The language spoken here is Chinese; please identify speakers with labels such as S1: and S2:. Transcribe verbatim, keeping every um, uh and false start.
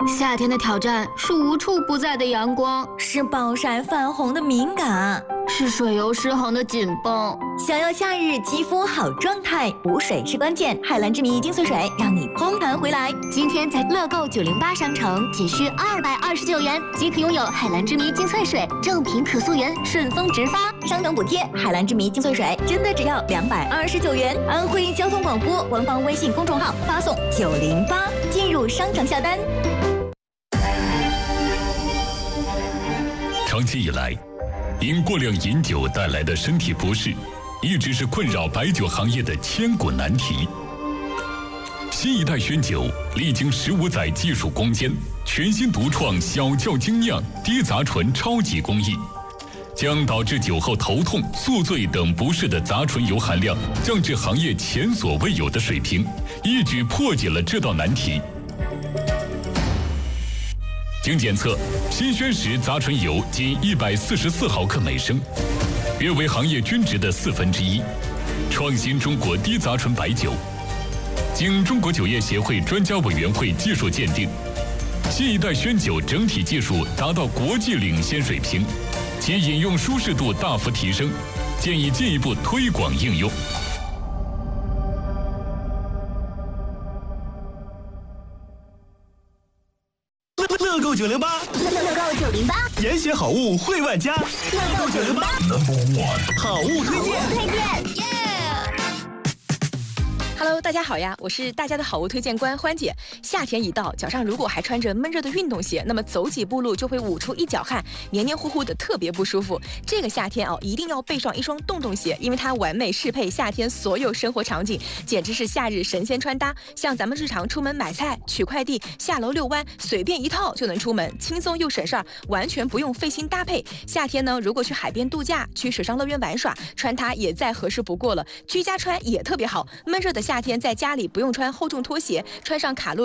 S1: 夏天的挑战是无处不在的阳光，
S2: 是暴晒泛红的敏感，
S1: 是水油失衡的紧绷。
S2: 想要夏日肌肤好状态，补水是关键。海蓝之谜精粹水让你蓬弹回来。
S3: 今天在乐购九零八商城仅需二百二十九元即可拥有海蓝之谜精粹水，正品可溯源，顺丰直发，
S2: 商城补贴。海蓝之谜精粹水真的只要两百二十九元。安徽交通广播官方微信公众号发送九零八进入商城下单。
S4: 长期以来，因过量饮酒带来的身体不适，一直是困扰白酒行业的千古难题。新一代轩酒历经十五载技术攻坚，全新独创小窖精酿低杂醇超级工艺，将导致酒后头痛、宿醉等不适的杂醇油含量降至行业前所未有的水平，一举破解了这道难题。经检测，新轩石杂醇油仅一百四十四毫克每升，约为行业均值的四分之一，创新中国低杂醇白酒。经中国酒业协会专家委员会技术鉴定，新一代轩酒整体技术达到国际领先水平，其饮用舒适度大幅提升，建议进一步推广应用。
S5: 乐购九零八，
S3: 乐购九零八，
S5: 严选好物惠万家。乐购九零八 ，Number One 好物推荐。
S3: 推荐。
S6: Hello， 大家好呀，我是大家的好物推荐官欢姐。夏天一到，脚上如果还穿着闷热的运动鞋，那么走几步路就会捂出一脚汗，黏黏糊糊的，特别不舒服。这个夏天哦，一定要备上一双洞洞鞋，因为它完美适配夏天所有生活场景，简直是夏日神仙穿搭。像咱们日常出门买菜、取快递、下楼遛弯，随便一套就能出门，轻松又省事儿，完全不用费心搭配。夏天呢，如果去海边度假、去水上乐园玩耍，穿它也再合适不过了。居家穿也特别好，闷热的夏天在家里不用穿厚重拖鞋，穿上卡路